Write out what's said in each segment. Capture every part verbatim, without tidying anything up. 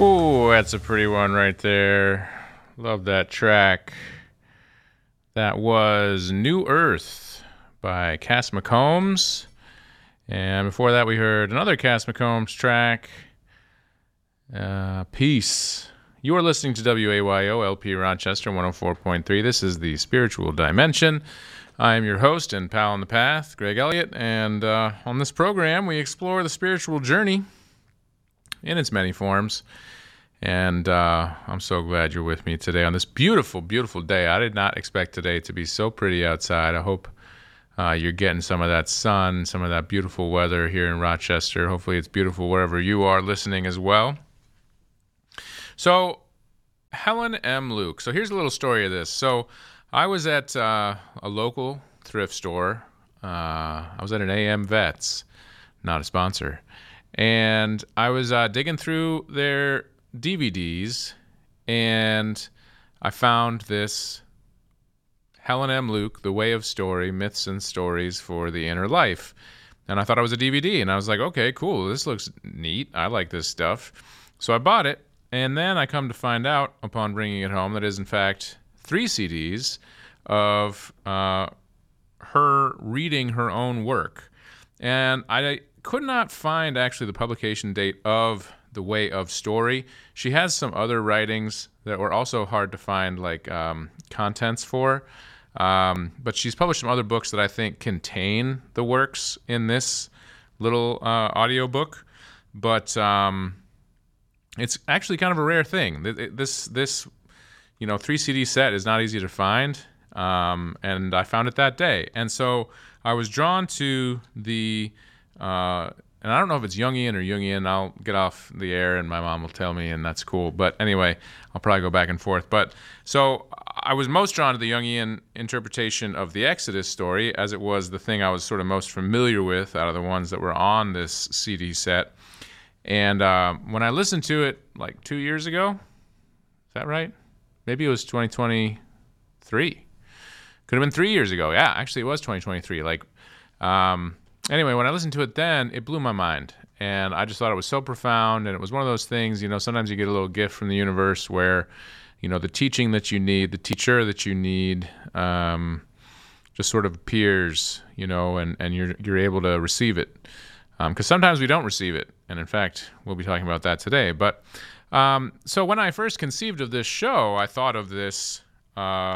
Oh, that's a pretty one right there. Love that track. That was New Earth by Cass McCombs. And before that, we heard another Cass McCombs track, uh, Peace. You are listening to W A Y O L P Rochester one oh four point three. This is the Spiritual Dimension. I am your host and pal on the path, Greg Elliott, and uh, on this program, we explore the spiritual journey in its many forms. And uh, I'm so glad you're with me today on this beautiful, beautiful day. I did not expect today to be so pretty outside. I hope uh, you're getting some of that sun, some of that beautiful weather here in Rochester. Hopefully it's beautiful wherever you are listening as well. So, Helen M. Luke. So here's a little story of this. So I was at uh, a local thrift store. Uh, I was at an A M Vets, not a sponsor. And I was uh, digging through their D V Ds, and I found this Helen M. Luke, The Way of Story, Myths and Stories for the Inner Life. And I thought it was a D V D, and I was like, okay, cool, this looks neat. I like this stuff. So I bought it, and then I come to find out upon bringing it home that it is, in fact, three C Ds of uh, her reading her own work. And I could not find, actually, the publication date of The Way of Story. She has some other writings that were also hard to find, like um, contents for. Um, but she's published some other books that I think contain the works in this little uh, audio book. But um, it's actually kind of a rare thing. This, this, you know, three C D set is not easy to find, um, and I found it that day. And so I was drawn to the, uh, and I don't know if it's Jungian or Jungian. I'll get off the air and my mom will tell me, and that's cool. But anyway, I'll probably go back and forth. But so I was most drawn to the Jungian interpretation of the Exodus story, as it was the thing I was sort of most familiar with out of the ones that were on this C D set. And uh, when I listened to it like two years ago, is that right? Maybe it was twenty twenty-three. Could have been three years ago. Yeah, actually it was twenty twenty-three. Like, um, anyway, when I listened to it then, it blew my mind. And I just thought it was so profound. And it was one of those things, you know, sometimes you get a little gift from the universe where, you know, the teaching that you need, the teacher that you need, um, just sort of appears, you know, and, and you're you're able to receive it. Because um, sometimes we don't receive it. And in fact, we'll be talking about that today. But um, so when I first conceived of this show, I thought of this, uh,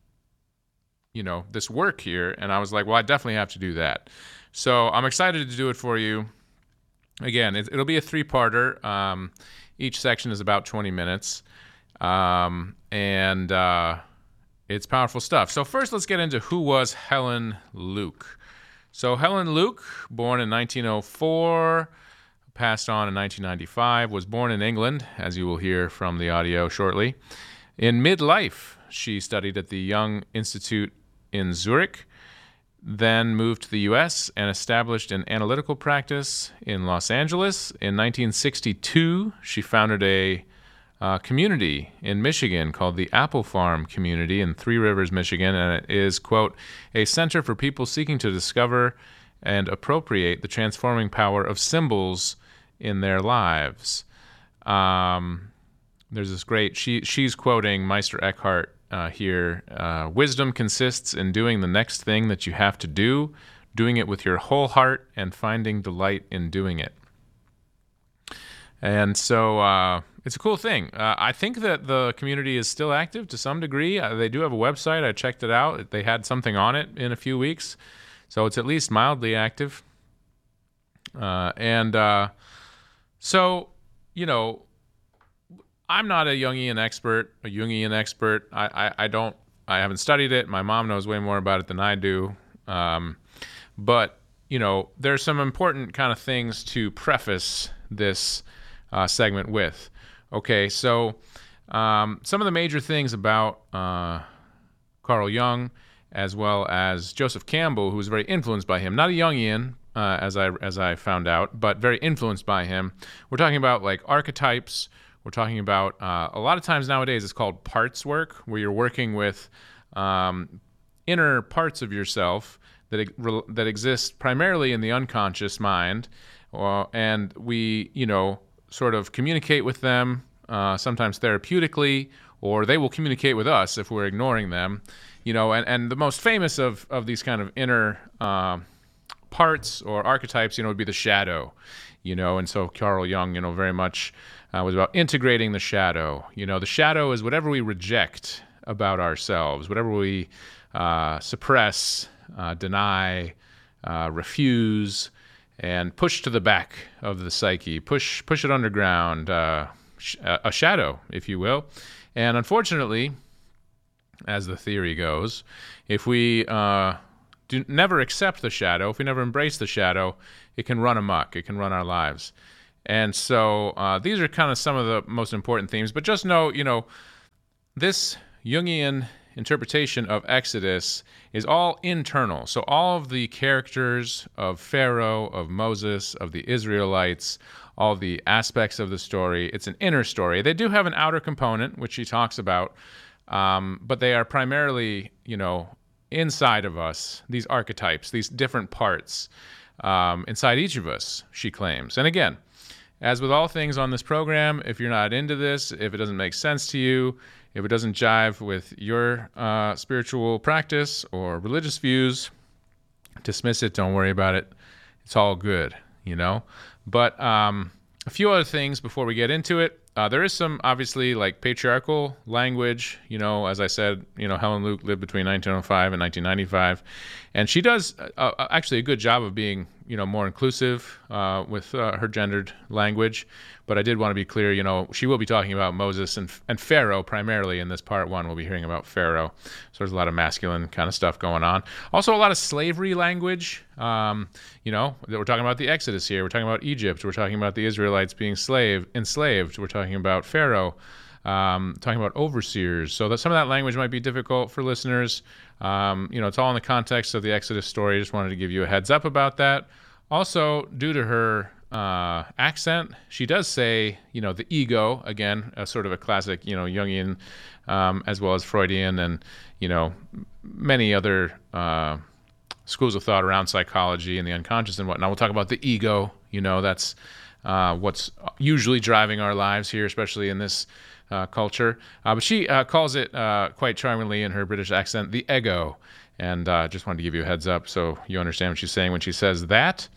you know, this work here. And I was like, well, I definitely have to do that. So I'm excited to do it for you. Again, it, it'll be a three-parter. Um, each section is about twenty minutes. Um, and uh, it's powerful stuff. So first, let's get into who was Helen Luke. So Helen Luke, born in nineteen oh four, passed on in nineteen ninety-five, was born in England, as you will hear from the audio shortly. In midlife, she studied at the Young Institute in Zurich, then moved to the U S and established an analytical practice in Los Angeles. In nineteen sixty-two, she founded a uh, community in Michigan called the Apple Farm Community in Three Rivers, Michigan, and it is, quote, a center for people seeking to discover and appropriate the transforming power of symbols in their lives. Um, there's this great, she she's quoting Meister Eckhart uh, here, uh, wisdom consists in doing the next thing that you have to do, doing it with your whole heart, and finding delight in doing it. And so uh, it's a cool thing. Uh, I think that the community is still active to some degree. Uh, they do have a website. I checked it out. They had something on it in a few weeks. So it's at least mildly active. Uh, and uh, so, you know, I'm not a Jungian expert, a Jungian expert. I, I, I don't, I haven't studied it. My mom knows way more about it than I do. Um, but, you know, there's some important kind of things to preface this uh, segment with. Okay, so um, some of the major things about uh, Carl Jung, as well as Joseph Campbell, who was very influenced by him, not a Jungian, uh, as I as I found out, but very influenced by him. We're talking about like archetypes. We're talking about uh, a lot of times nowadays it's called parts work, where you're working with um, inner parts of yourself that that exist primarily in the unconscious mind, uh, and we, you know, sort of communicate with them uh, sometimes therapeutically, or they will communicate with us if we're ignoring them. You know, and, and the most famous of, of these kind of inner uh, parts or archetypes, you know, would be the shadow. You know, and so Carl Jung, you know, very much uh, was about integrating the shadow. You know, the shadow is whatever we reject about ourselves, whatever we uh, suppress, uh, deny, uh, refuse, and push to the back of the psyche, push push it underground, uh, sh- a shadow, if you will. And unfortunately, as the theory goes, if we uh, do never accept the shadow, if we never embrace the shadow, it can run amok. It can run our lives. And so uh, these are kind of some of the most important themes. But just know, you know, this Jungian interpretation of Exodus is all internal. So all of the characters of Pharaoh, of Moses, of the Israelites, all the aspects of the story, it's an inner story. They do have an outer component, which he talks about, um, but they are primarily, you know, inside of us, these archetypes, these different parts um, inside each of us, she claims. And again, as with all things on this program, if you're not into this, if it doesn't make sense to you, if it doesn't jive with your uh, spiritual practice or religious views, dismiss it. Don't worry about it. It's all good, you know? But um, a few other things before we get into it. Uh, there is some, obviously, like patriarchal language. You know, as I said, you know, Helen Luke lived between nineteen oh five and nineteen ninety-five. And she does uh, actually a good job of being, you know, more inclusive uh, with uh, her gendered language. But I did want to be clear, you know, she will be talking about Moses and, and Pharaoh primarily in this part one. We'll be hearing about Pharaoh. So there's a lot of masculine kind of stuff going on. Also a lot of slavery language. Um, you know, we're talking about the Exodus here. We're talking about Egypt. We're talking about the Israelites being slave, enslaved. We're talking about Pharaoh. Um, talking about overseers. So that some of that language might be difficult for listeners. Um, you know, it's all in the context of the Exodus story. Just wanted to give you a heads up about that. Also, due to her uh, accent, she does say, you know, the ego, again, a sort of a classic, you know, Jungian, um, as well as Freudian and, you know, many other uh, schools of thought around psychology and the unconscious and whatnot. We'll talk about the ego. You know, that's uh, what's usually driving our lives here, especially in this Uh, culture, uh, but she uh, calls it uh, quite charmingly in her British accent, the ego, and uh, just wanted to give you a heads up so you understand what she's saying when she says that.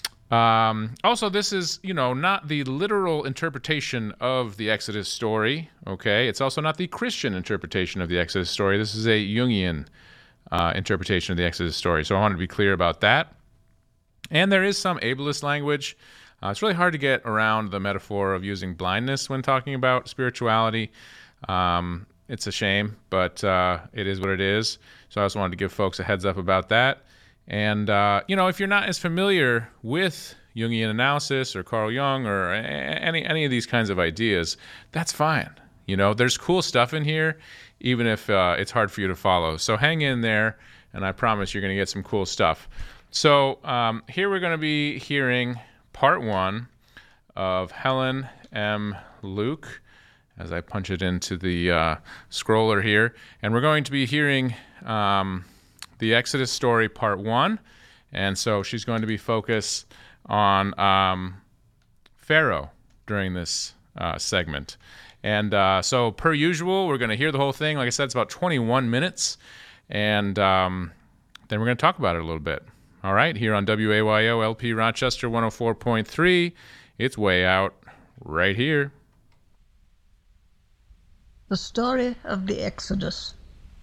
Um, also, this is, you know, not the literal interpretation of the Exodus story, okay? It's also not the Christian interpretation of the Exodus story. This is a Jungian uh, interpretation of the Exodus story, so I wanted to be clear about that. And there is some ableist language. Uh, it's really hard to get around the metaphor of using blindness when talking about spirituality. Um, it's a shame, but uh, it is what it is. So I also wanted to give folks a heads up about that. And, uh, you know, if you're not as familiar with Jungian analysis or Carl Jung or any any of these kinds of ideas, that's fine. You know, there's cool stuff in here, even if uh, it's hard for you to follow. So hang in there, and I promise you're going to get some cool stuff. So um, here we're going to be hearing part one of Helen M. Luke, as I punch it into the uh, scroller here. And we're going to be hearing um, the Exodus story part one. And so she's going to be focused on um, Pharaoh during this uh, segment. And uh, so per usual, we're going to hear the whole thing. Like I said, it's about twenty-one minutes. And um, then we're going to talk about it a little bit. All right, here on W A Y O L P Rochester one oh four point three, it's Way Out right here. The story of the Exodus.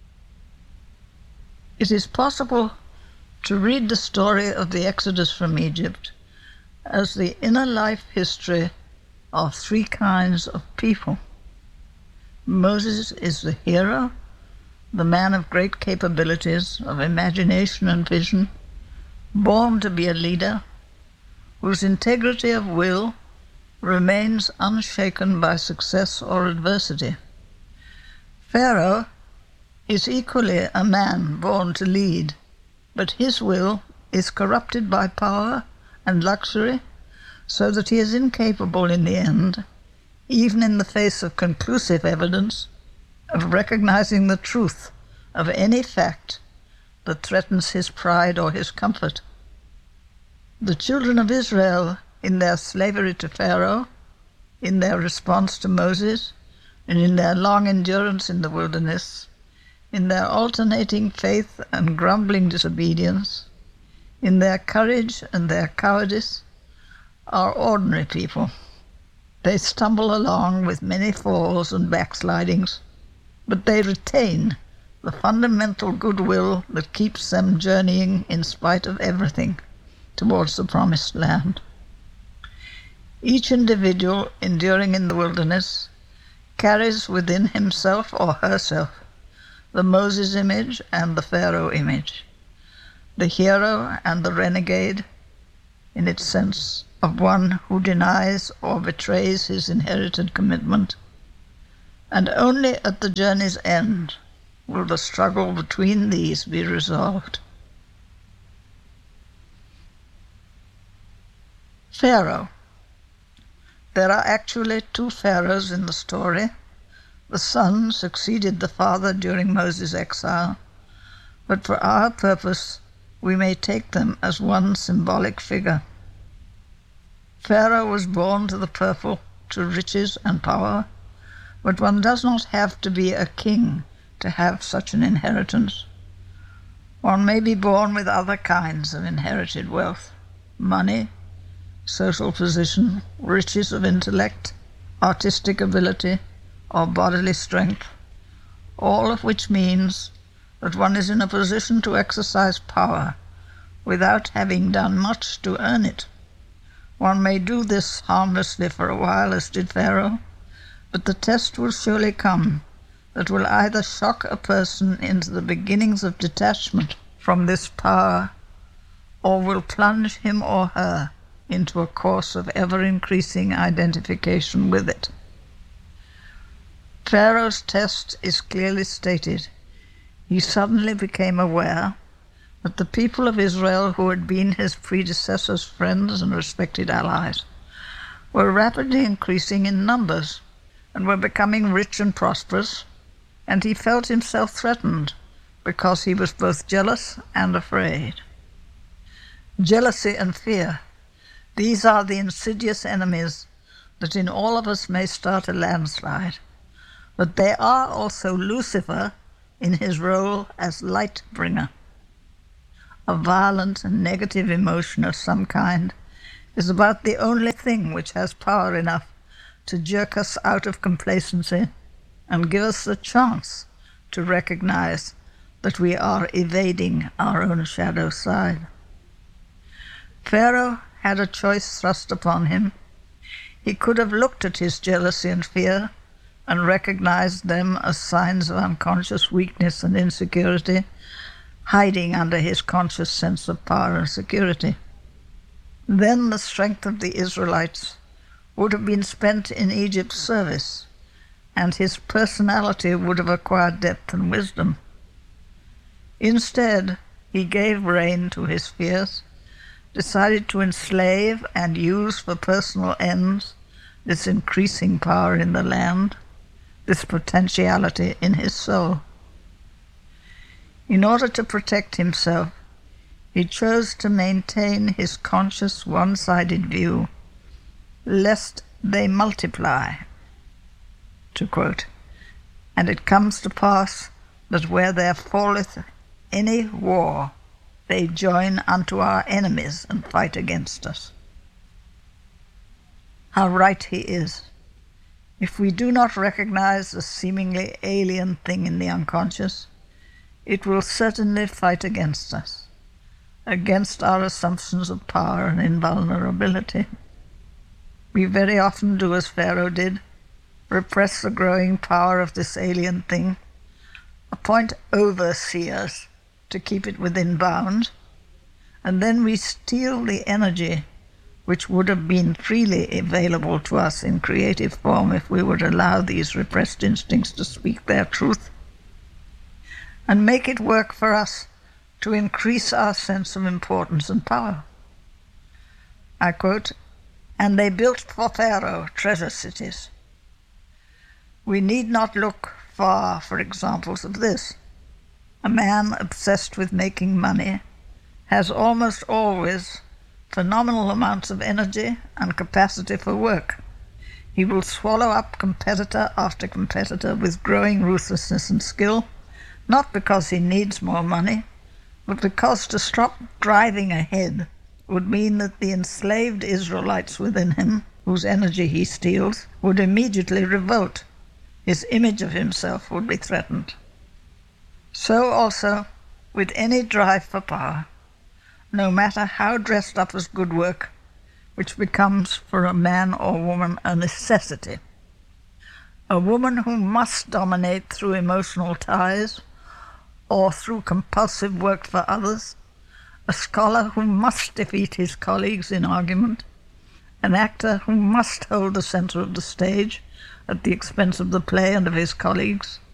It is possible to read the story of the Exodus from Egypt as the inner life history of three kinds of people. Moses is the hero, the man of great capabilities of imagination and vision, born to be a leader, whose integrity of will remains unshaken by success or adversity. Pharaoh is equally a man born to lead, but his will is corrupted by power and luxury, so that he is incapable in the end, even in the face of conclusive evidence, of recognizing the truth of any fact that threatens his pride or his comfort. The children of Israel, in their slavery to Pharaoh, in their response to Moses, and in their long endurance in the wilderness, in their alternating faith and grumbling disobedience, in their courage and their cowardice, are ordinary people. They stumble along with many falls and backslidings, but they retain the fundamental goodwill that keeps them journeying in spite of everything towards the promised land. Each individual enduring in the wilderness carries within himself or herself the Moses image and the Pharaoh image, the hero and the renegade, in its sense of one who denies or betrays his inherited commitment, and only at the journey's end will the struggle between these be resolved. Pharaoh. There are actually two pharaohs in the story. The son succeeded the father during Moses' exile, but for our purpose we may take them as one symbolic figure. Pharaoh was born to the purple, to riches and power, but one does not have to be a king to have such an inheritance. One may be born with other kinds of inherited wealth: money, social position, riches of intellect, artistic ability, or bodily strength, all of which means that one is in a position to exercise power without having done much to earn it. One may do this harmlessly for a while, as did Pharaoh, but the test will surely come that will either shock a person into the beginnings of detachment from this power, or will plunge him or her into a course of ever-increasing identification with it. Pharaoh's test is clearly stated. He suddenly became aware that the people of Israel, who had been his predecessors' friends and respected allies, were rapidly increasing in numbers and were becoming rich and prosperous, and he felt himself threatened because he was both jealous and afraid. Jealousy and fear, these are the insidious enemies that in all of us may start a landslide, but they are also Lucifer in his role as light bringer. A violent and negative emotion of some kind is about the only thing which has power enough to jerk us out of complacency and give us the chance to recognize that we are evading our own shadow side. Pharaoh had a choice thrust upon him. He could have looked at his jealousy and fear and recognized them as signs of unconscious weakness and insecurity, hiding under his conscious sense of power and security. Then the strength of the Israelites would have been spent in Egypt's service, and his personality would have acquired depth and wisdom. Instead, he gave rein to his fears, decided to enslave and use for personal ends this increasing power in the land, this potentiality in his soul. In order to protect himself, he chose to maintain his conscious one-sided view, lest they multiply, to quote, "And it comes to pass that where there falleth any war, they join unto our enemies and fight against us." How right he is. If we do not recognize the seemingly alien thing in the unconscious, it will certainly fight against us, against our assumptions of power and invulnerability. We very often do as Pharaoh did, repress the growing power of this alien thing, appoint overseers to keep it within bounds, and then we steal the energy which would have been freely available to us in creative form if we would allow these repressed instincts to speak their truth, and make it work for us to increase our sense of importance and power. I quote, "And they built for Pharaoh treasure cities." We need not look far for examples of this. A man obsessed with making money has almost always phenomenal amounts of energy and capacity for work. He will swallow up competitor after competitor with growing ruthlessness and skill, not because he needs more money, but because to stop driving ahead would mean that the enslaved Israelites within him, whose energy he steals, would immediately revolt. His image of himself would be threatened. So also with any drive for power, no matter how dressed up as good work, which becomes for a man or woman a necessity. A woman who must dominate through emotional ties or through compulsive work for others, a scholar who must defeat his colleagues in argument, an actor who must hold the center of the stage at the expense of the play and of his colleagues,